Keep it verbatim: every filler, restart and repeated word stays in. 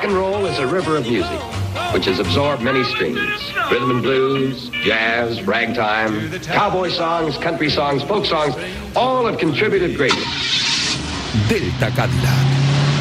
and roll is a river of music, which has absorbed many streams. Rhythm and blues, jazz, ragtime, cowboy songs, country songs, folk songs, all have contributed greatly. Delta Cadillac.